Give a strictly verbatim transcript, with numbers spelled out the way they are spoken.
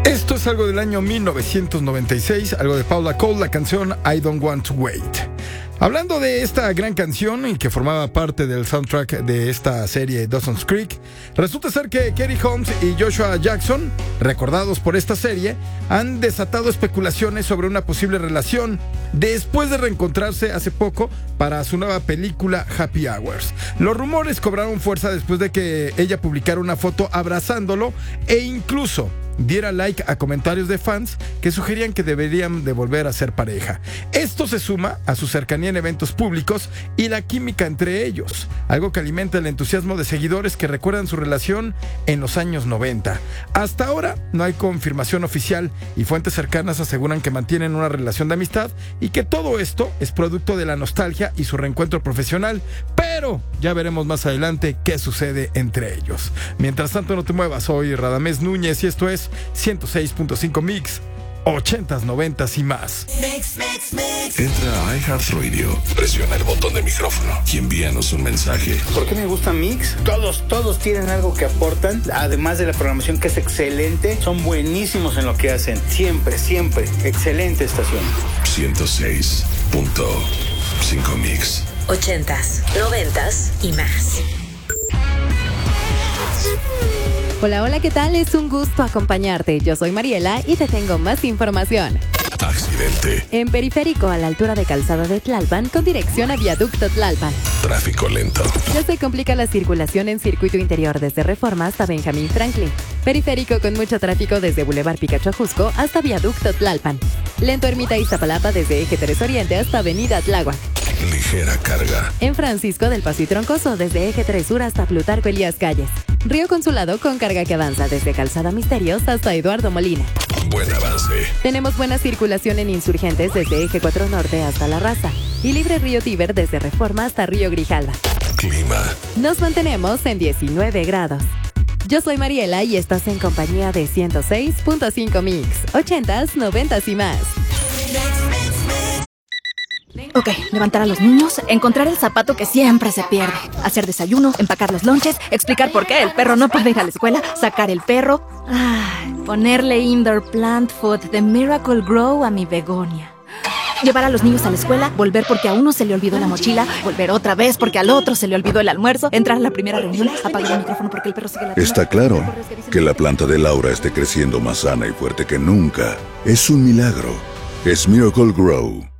Esto es algo del año mil novecientos noventa y seis, algo de Paula Cole, la canción I Don't Want to Wait. Hablando de esta gran canción y que formaba parte del soundtrack de esta serie Dawson's Creek, resulta ser que Katie Holmes y Joshua Jackson, recordados por esta serie, han desatado especulaciones sobre una posible relación después de reencontrarse hace poco para su nueva película Happy Hours. Los rumores cobraron fuerza después de que ella publicara una foto abrazándolo e incluso diera like a comentarios de fans que sugerían que deberían de volver a ser pareja. Esto se suma a su cercanía en eventos públicos y la química entre ellos, algo que alimenta el entusiasmo de seguidores que recuerdan su relación en los años noventa. Hasta ahora no hay confirmación oficial y fuentes cercanas aseguran que mantienen una relación de amistad y que todo esto es producto de la nostalgia y su reencuentro profesional, pero ya veremos más adelante qué sucede entre ellos. Mientras tanto, no te muevas, soy Radamés Núñez y esto es ciento seis punto cinco Mix, ochentas, noventas y más. Mix, mix, mix. Entra a iHeartRadio, presiona el botón de micrófono y envíanos un mensaje. ¿Por qué me gusta Mix? Todos, todos tienen algo que aportan, además de la programación que es excelente, son buenísimos en lo que hacen, siempre, siempre, excelente estación. ciento seis punto cinco Mix. Ochentas, noventas y más. Hola, hola, ¿qué tal? Es un gusto acompañarte. Yo soy Mariela y te tengo más información. Accidente. En Periférico, a la altura de Calzada de Tlalpan, con dirección a Viaducto Tlalpan. Tráfico lento. Ya se complica la circulación en circuito interior desde Reforma hasta Benjamín Franklin. Periférico con mucho tráfico desde Boulevard Picacho Ajusco hasta Viaducto Tlalpan. Lento Ermita Iztapalapa desde Eje tres Oriente hasta Avenida Tláhuac. Ligera carga. En Francisco del Paso y Troncoso desde Eje tres Sur hasta Plutarco Elías Calles. Río Consulado con carga que avanza desde Calzada Misterios hasta Eduardo Molina. Buen avance. Tenemos buena circulación en Insurgentes desde Eje cuatro Norte hasta La Raza y libre Río Tíber desde Reforma hasta Río Grijalva. Clima. Nos mantenemos en diecinueve grados. Yo soy Mariela y estás en compañía de ciento seis punto cinco Mix, ochentas, noventas y más. Ok, levantar a los niños, encontrar el zapato que siempre se pierde, hacer desayuno, empacar los lonches, explicar por qué el perro no puede ir a la escuela, sacar el perro, ah, ponerle indoor plant food de Miracle Grow a mi begonia. Llevar a los niños a la escuela, volver porque a uno se le olvidó la mochila, volver otra vez porque al otro se le olvidó el almuerzo, entrar a la primera reunión, apagar el micrófono porque el perro sigue ladrando. Está claro que la planta de Laura esté creciendo más sana y fuerte que nunca. Es un milagro. Es Miracle Grow.